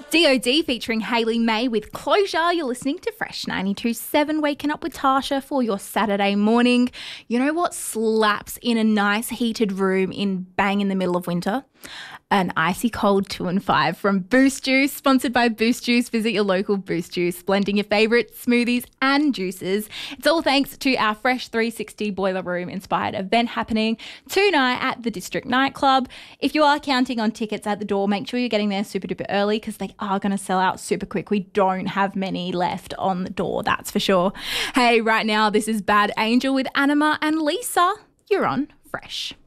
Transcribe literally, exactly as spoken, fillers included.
D O D featuring Hayley May with Closure. You're listening to Fresh ninety-two point seven, waking up with Tasha for your Saturday morning. You know what slaps in a nice heated room in bang in the middle of winter? An icy cold two and five from Boost Juice, sponsored by Boost Juice. Visit your local Boost Juice, blending your favourite smoothies and juices. It's all thanks to our Fresh three sixty Boiler Room inspired event happening tonight at the District Nightclub. If you are counting on tickets at the door, make sure you're getting there super duper early because they are going to sell out super quick. We don't have many left on the door, that's for sure. Hey, right now this is Bad Angel with Anima and Lisa. You're on Fresh.